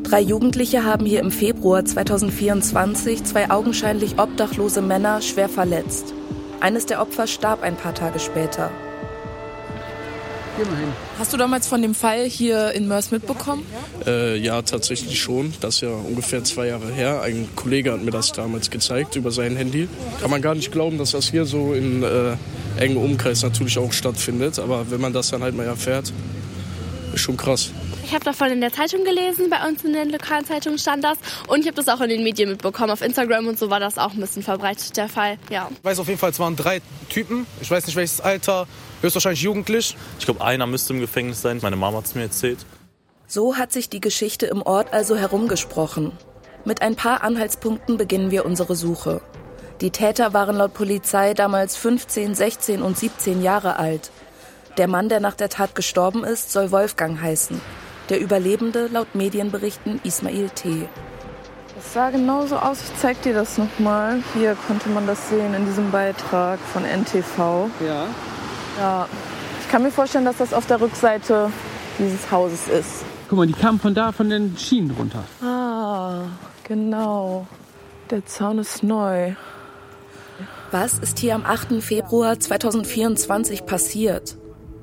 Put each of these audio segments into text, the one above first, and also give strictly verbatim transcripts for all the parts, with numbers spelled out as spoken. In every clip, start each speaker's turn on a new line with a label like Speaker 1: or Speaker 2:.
Speaker 1: Drei Jugendliche haben hier im Februar zweitausendvierundzwanzig zwei augenscheinlich obdachlose Männer schwer verletzt. Eines der Opfer starb ein paar Tage später.
Speaker 2: Geh mal hin.
Speaker 3: Hast du damals von dem Fall hier in Moers mitbekommen?
Speaker 4: Äh, ja, tatsächlich schon. Das ist ja ungefähr zwei Jahre her. Ein Kollege hat mir das damals gezeigt über sein Handy. Kann man gar nicht glauben, dass das hier so in äh, engem Umkreis natürlich auch stattfindet. Aber wenn man das dann halt mal erfährt, ist schon krass.
Speaker 5: Ich habe davon in der Zeitung gelesen, bei uns in den lokalen Zeitungen stand das. Und ich habe das auch in den Medien mitbekommen. Auf Instagram und so war das auch ein bisschen verbreitet, der Fall. Ja.
Speaker 6: Ich weiß auf jeden Fall, es waren drei Typen. Ich weiß nicht, welches Alter, höchstwahrscheinlich jugendlich.
Speaker 7: Ich glaube, einer müsste im Gefängnis sein. Meine Mama hat es mir erzählt.
Speaker 1: So hat sich die Geschichte im Ort also herumgesprochen. Mit ein paar Anhaltspunkten beginnen wir unsere Suche. Die Täter waren laut Polizei damals fünfzehn, sechzehn und siebzehn Jahre alt. Der Mann, der nach der Tat gestorben ist, soll Wolfgang heißen. Der Überlebende laut Medienberichten Ismail T.
Speaker 3: Das sah genauso aus. Ich zeig dir das nochmal. Hier konnte man das sehen in diesem Beitrag von N T V.
Speaker 2: Ja.
Speaker 3: Ja. Ich kann mir vorstellen, dass das auf der Rückseite dieses Hauses ist.
Speaker 2: Guck mal, die kamen von da, von den Schienen runter.
Speaker 3: Ah, genau. Der Zaun ist neu.
Speaker 1: Was ist hier am achten Februar zweitausendvierundzwanzig passiert?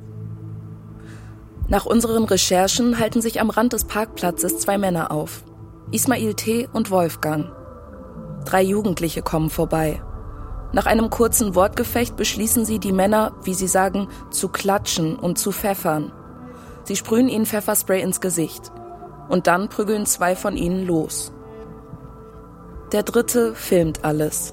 Speaker 1: Nach unseren Recherchen halten sich am Rand des Parkplatzes zwei Männer auf. Ismail T. und Wolfgang. Drei Jugendliche kommen vorbei. Nach einem kurzen Wortgefecht beschließen sie, die Männer, wie sie sagen, zu klatschen und zu pfeffern. Sie sprühen ihnen Pfefferspray ins Gesicht. Und dann prügeln zwei von ihnen los. Der dritte filmt alles.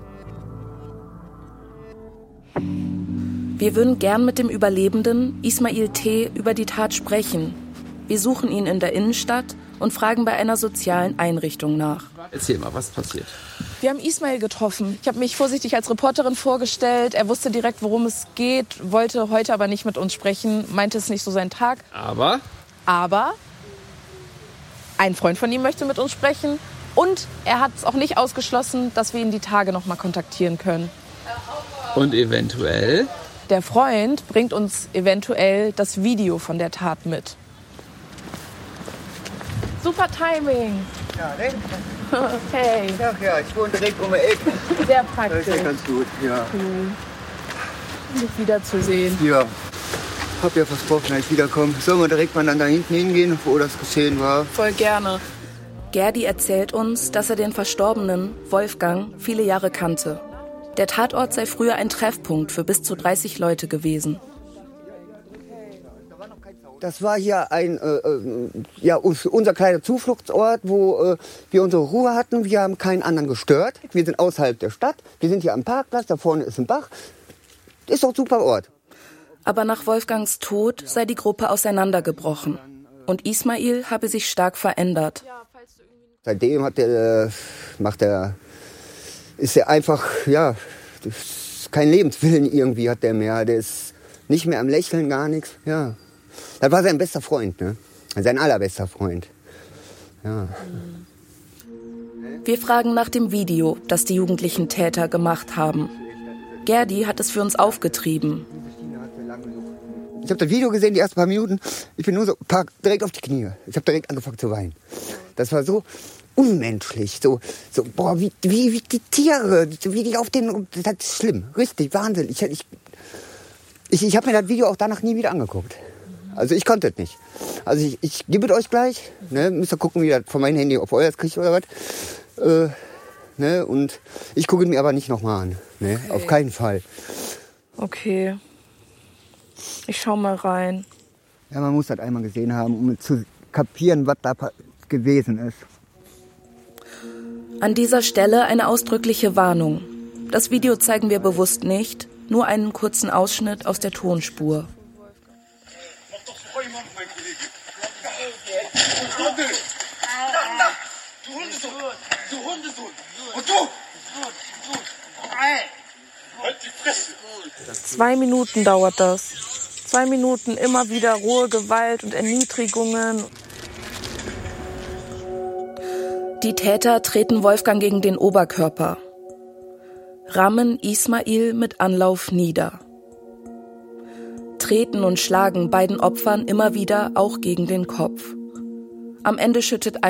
Speaker 1: Wir würden gern mit dem Überlebenden, Ismail T., über die Tat sprechen. Wir suchen ihn in der Innenstadt und fragen bei einer sozialen Einrichtung nach.
Speaker 2: Erzähl mal, was passiert?
Speaker 3: Wir haben Ismail getroffen. Ich habe mich vorsichtig als Reporterin vorgestellt. Er wusste direkt, worum es geht, wollte heute aber nicht mit uns sprechen, meinte, es ist nicht so sein Tag.
Speaker 2: Aber?
Speaker 3: Aber ein Freund von ihm möchte mit uns sprechen. Und er hat es auch nicht ausgeschlossen, dass wir ihn die Tage noch mal kontaktieren können.
Speaker 2: Und eventuell?
Speaker 3: Der Freund bringt uns eventuell das Video von der Tat mit. Super Timing.
Speaker 8: Ja, ne?
Speaker 3: Hey.
Speaker 8: Ach ja, ich wohne direkt um die Ecke.
Speaker 3: Sehr
Speaker 8: Das
Speaker 3: praktisch.
Speaker 8: ist ja ganz gut, ja.
Speaker 3: Cool. Dich wiederzusehen.
Speaker 8: Ja, hab ja versprochen, dass ich wiederkomme. Sollen wir direkt mal dann da hinten hingehen, wo das geschehen war?
Speaker 3: Voll gerne.
Speaker 1: Gerdi erzählt uns, dass er den Verstorbenen, Wolfgang, viele Jahre kannte. Der Tatort sei früher ein Treffpunkt für bis zu dreißig Leute gewesen.
Speaker 8: Das war hier ein, äh, ja, unser kleiner Zufluchtsort, wo äh, wir unsere Ruhe hatten. Wir haben keinen anderen gestört. Wir sind außerhalb der Stadt. Wir sind hier am Parkplatz, da vorne ist ein Bach. Ist doch ein super Ort.
Speaker 1: Aber nach Wolfgangs Tod sei die Gruppe auseinandergebrochen. Und Ismail habe sich stark verändert.
Speaker 8: Seitdem hat der, macht er, ist er einfach, ja, kein Lebenswillen irgendwie hat der mehr. Der ist nicht mehr am Lächeln, gar nichts, ja. Das war sein bester Freund, ne? Sein allerbester Freund. Ja.
Speaker 1: Wir fragen nach dem Video, das die jugendlichen Täter gemacht haben. Gerdi hat es für uns aufgetrieben.
Speaker 8: Ich habe das Video gesehen, die ersten paar Minuten. Ich bin nur so paar, direkt auf die Knie. Ich habe direkt angefangen zu weinen. Das war so unmenschlich. So, so boah, wie, wie, wie die Tiere, wie die auf den. Das ist schlimm, richtig, Wahnsinn. Ich, ich, ich, ich habe mir das Video auch danach nie wieder angeguckt. Also ich konnte es nicht. Also ich, ich gebe es euch gleich. Ne, müsst ihr gucken, wie das von meinem Handy, ob ihr das kriegt oder was. Äh, ne, und ich gucke es mir aber nicht nochmal an. Ne, okay. Auf keinen Fall.
Speaker 3: Okay. Ich schau mal rein.
Speaker 8: Ja, man muss das einmal gesehen haben, um zu kapieren, was da gewesen ist.
Speaker 1: An dieser Stelle eine ausdrückliche Warnung. Das Video zeigen wir bewusst nicht, nur einen kurzen Ausschnitt aus der Tonspur.
Speaker 9: Du Hundesohn! Du Hundesohn! Und du! Halt die Fresse!
Speaker 3: Zwei Minuten dauert das. Zwei Minuten immer wieder rohe Gewalt und Erniedrigungen.
Speaker 1: Die Täter treten Wolfgang gegen den Oberkörper, rammen Ismail mit Anlauf nieder, treten und schlagen beiden Opfern immer wieder auch gegen den Kopf. Am Ende schüttet